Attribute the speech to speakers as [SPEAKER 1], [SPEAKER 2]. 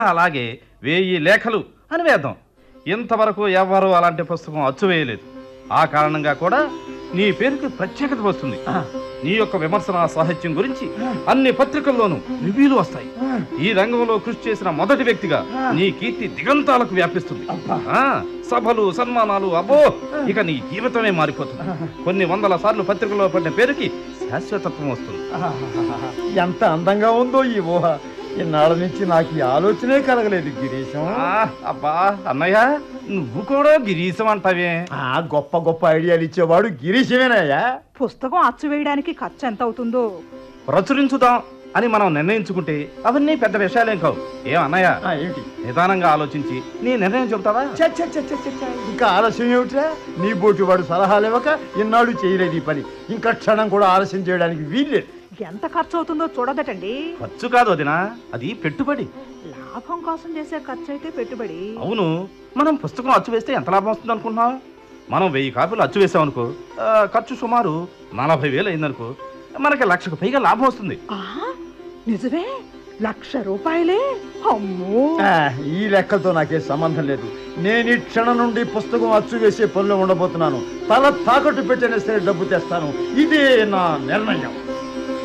[SPEAKER 1] అలాగే 1000 లేఖలు అని వేద్దాం. ఇంతవరకు ఎవరు అలాంటి పుస్తకం అచ్చువేయలేదు. ఆ కారణంగా కూడా నీ పేరుకి ప్రత్యేకత వస్తుంది. నీ యొక్క విమర్శన సాహిత్యం గురించి అన్ని పత్రికల్లోనూ రివ్యూలు వస్తాయి. ఈ రంగంలో కృషి చేసిన మొదటి వ్యక్తిగా నీ కీర్తి దిగంతాలకు వ్యాపిస్తుంది. సభలు, సన్మానాలు, అబ్బో, ఇక నీ జీవితమే మారిపోతుంది. కొన్ని వందల సార్లు పత్రికలో పడిన పేరుకి శాశ్వతత్వం వస్తుంది.
[SPEAKER 2] ఎంత అందంగా ఉందో ఈ ఊహ. ఇన్నాళ్ళ నుంచి నాకు ఈ ఆలోచనే కలగలేదు గిరీశం.
[SPEAKER 1] అబ్బా అన్నయ్య, నువ్వు కూడా గిరీశం అంటావే?
[SPEAKER 2] గొప్ప గొప్ప ఐడియాలు ఇచ్చేవాడు గిరీశమేనయ్యా.
[SPEAKER 3] పుస్తకం అచ్చు వేయడానికి ఖర్చు ఎంత అవుతుందో
[SPEAKER 1] ప్రచురించుదాం అని మనం నిర్ణయించుకుంటే అవన్నీ పెద్ద విషయాలేం కావు. ఏం అన్నయ్య,
[SPEAKER 2] ఏంటి
[SPEAKER 1] నిదానంగా ఆలోచించి నీ నిర్ణయం చెబుతావా?
[SPEAKER 2] ఇంకా ఆలస్యం ఏమిట్రా? నీ బోటి వాడు సలహాలు ఇవ్వక ఇన్నాళ్ళు చేయలేదు ఈ పని. ఇంకా క్షణం కూడా ఆలస్యం చేయడానికి వీల్లేదు.
[SPEAKER 3] ఎంత ఖర్చు అవుతుందో చూడదటండి.
[SPEAKER 1] ఖర్చు కాదు వదినా, అది పెట్టుబడి.
[SPEAKER 3] లాభం కోసం చేసే ఖర్చు అయితే పెట్టుబడి.
[SPEAKER 1] అవును, మనం పుస్తకం అచ్చు వేస్తే ఎంత లాభం వస్తుంది అనుకుంటున్నాం? మనం 1000 కాపీలు అచ్చు వేసాం అనుకో, ఖర్చు సుమారు 40,000 అయిందనుకో, మనకి 1,00,000కు పైగా లాభం వస్తుంది.
[SPEAKER 3] నిజమే, 1,00,000 రూపాయలే? అమ్మో,
[SPEAKER 2] ఈ లెక్కలతో నాకే సంబంధం లేదు. నేను ఈ క్షణం నుండి పుస్తకం అచ్చు వేసే పనిలో ఉండబోతున్నాను. తల తాకట్టు పెట్టినా సరే డబ్బు తెస్తాను. ఇదే నా నిర్ణయం.